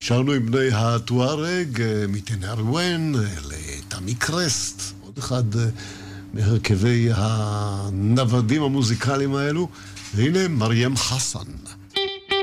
שרנו עם בני הטוארג, מתנרוון לתמי קרסט, עוד אחד מהרכבי הנוודים המוזיקליים האלו, והנה מרים חסן.